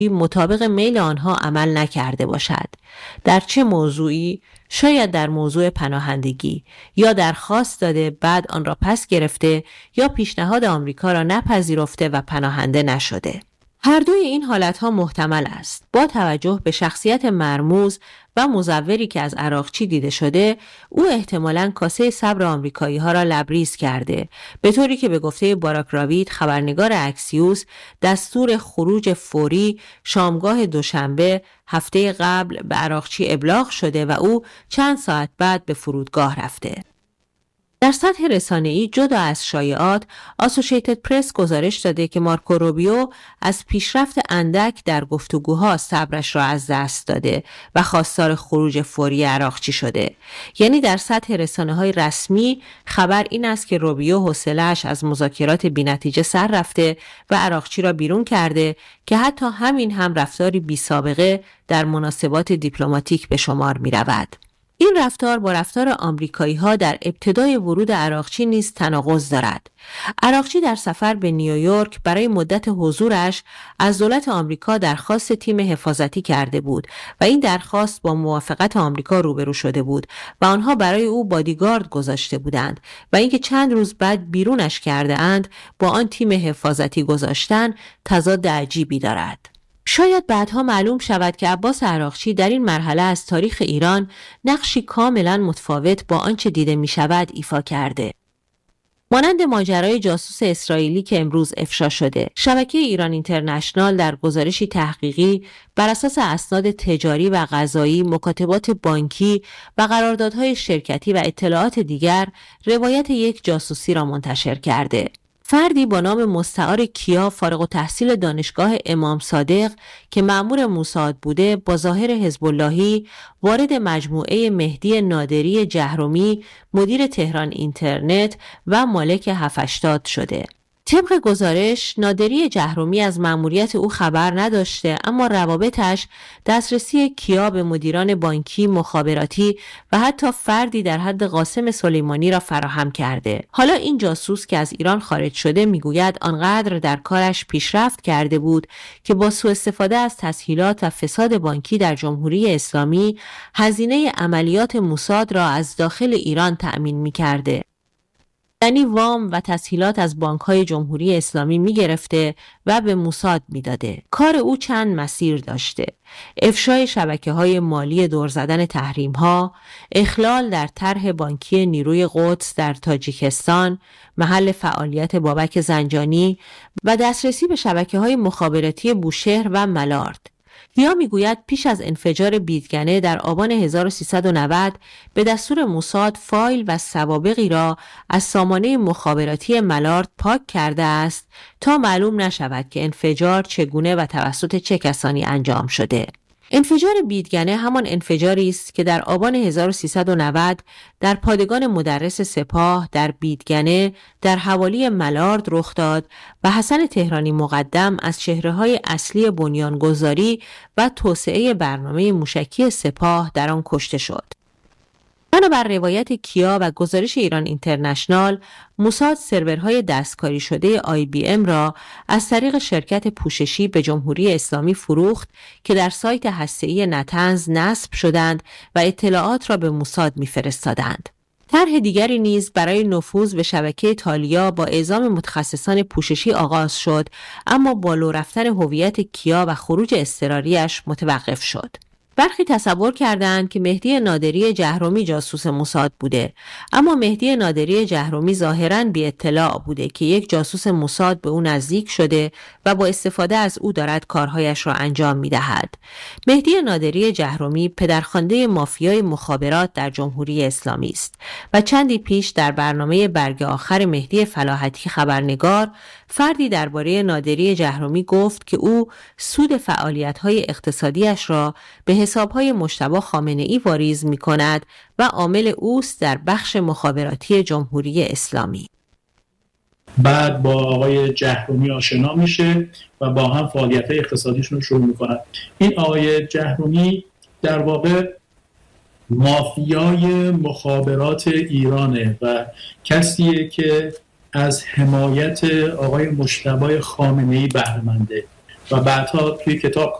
مطابق میل آنها عمل نکرده باشد. در چه موضوعی؟ شاید در موضوع پناهندگی، یا درخواست داده بعد آن را پس گرفته، یا پیشنهاد آمریکا را نپذیرفته و پناهنده نشده. هر دوی این حالتها محتمل است. با توجه به شخصیت مرموز و مزوری که از عراقچی دیده شده، او احتمالاً کاسه صبر آمریکایی‌ها را لبریز کرده، به طوری که به گفته باراک راوید خبرنگار اکسیوس، دستور خروج فوری شامگاه دوشنبه هفته قبل به عراقچی ابلاغ شده و او چند ساعت بعد به فرودگاه رفته. در سطح رسانه‌ای جدا از شایعات، آسوشیتد پرس گزارش داده که مارکو روبیو از پیشرفت اندک در گفتگوها صبرش را از دست داده و خواستار خروج فوری عراقچی شده. یعنی در سطح رسانه‌های رسمی خبر این است که روبیو حوصله‌اش از مذاکرات بی‌نتیجه سر رفته و عراقچی را بیرون کرده که حتی همین هم رفتاری بی‌سابقه در مناسبات دیپلماتیک به شمار می‌رود. این رفتار با رفتار آمریکایی‌ها در ابتدای ورود عراقچی نیز تناقض دارد. عراقچی در سفر به نیویورک برای مدت حضورش از دولت آمریکا درخواست تیم حفاظتی کرده بود و این درخواست با موافقت آمریکا روبرو شده بود و آنها برای او بادیگارد گذاشته بودند و اینکه چند روز بعد بیرونش کرده اند با آن تیم حفاظتی گذاشتن تضاد عجیبی دارد. شاید بعدها معلوم شود که عباس عراقچی در این مرحله از تاریخ ایران نقشی کاملا متفاوت با آنچه دیده می شود ایفا کرده. مانند ماجرای جاسوس اسرائیلی که امروز افشا شده، شبکه ایران اینترنشنال در گزارشی تحقیقی بر اساس اسناد تجاری و قضایی، مکاتبات بانکی و قراردادهای شرکتی و اطلاعات دیگر روایت یک جاسوسی را منتشر کرده. فردی با نام مستعار کیا فارغ التحصیل دانشگاه امام صادق که مأمور موساد بوده با ظاهر حزب اللهی وارد مجموعه مهدی نادری جهرومی مدیر تهران اینترنت و مالک 780 شده. طبق گزارش نادری جهرومی از مأموریت او خبر نداشته، اما روابطش دسترسی کیا به مدیران بانکی، مخابراتی و حتی فردی در حد قاسم سلیمانی را فراهم کرده. حالا این جاسوس که از ایران خارج شده میگوید آنقدر در کارش پیشرفت کرده بود که با سوء استفاده از تسهیلات و فساد بانکی در جمهوری اسلامی هزینه عملیات موساد را از داخل ایران تأمین می‌کرده. یعنی وام و تسهیلات از بانک‌های جمهوری اسلامی می‌گرفته و به موساد می‌داده. کار او چند مسیر داشته: افشای شبکه‌های مالی دور زدن تحریم‌ها، اخلال در طرح بانکی نیروی قدس در تاجیکستان، محل فعالیت بابک زنجانی و دسترسی به شبکه‌های مخابراتی بوشهر و ملارد. یا میگوید پیش از انفجار بیدگنه در آبان 1390 به دستور موساد فایل و سوابقی را از سامانه مخابراتی ملارد پاک کرده است تا معلوم نشود که انفجار چگونه و توسط چه کسانی انجام شده. انفجار بیدگنه همان انفجاری است که در آبان 1390 در پادگان مدرس سپاه در بیدگنه در حوالی ملارد رخ داد و حسن تهرانی مقدم از چهره‌های اصلی بنیانگذاری و توسعه برنامه موشکی سپاه در آن کشته شد. بنابر روایت کیا و گزارش ایران اینترنشنال، موساد سرورهای دستکاری شده IBM را از طریق شرکت پوششی به جمهوری اسلامی فروخت که در سایت هسته‌ای نتنز نصب شدند و اطلاعات را به موساد می‌فرستادند. طرح دیگری نیز برای نفوذ به شبکه تالیا با اعزام متخصصان پوششی آغاز شد، اما با لو رفتن هویت کیا و خروج اضطراری‌اش متوقف شد. برخی تصور کردند که مهدی نادری جهرومی جاسوس موساد بوده، اما مهدی نادری جهرومی ظاهراً بی اطلاع بوده که یک جاسوس موساد به او نزدیک شده و با استفاده از او دارد کارهایش را انجام می دهد. مهدی نادری جهرومی پدرخوانده مافیای مخابرات در جمهوری اسلامی است و چندی پیش در برنامه برگ آخر مهدی فلاحتی خبرنگار فردی درباره نادری جهرومی گفت که او سود فعالیت‌های اقتصادیش را به حساب‌های مجتبی خامنه‌ای واریز می‌کند و عامل اوست در بخش مخابراتی جمهوری اسلامی. بعد با آقای جهرومی آشنا میشه و با هم فعالیت‌های اقتصادیشون رو شروع می‌کنن. این آقای جهرومی در واقع مافیای مخابرات ایرانه و کسیه که از حمایت آقای مجتبی خامنه‌ای بهره‌منده و بعدها توی کتاب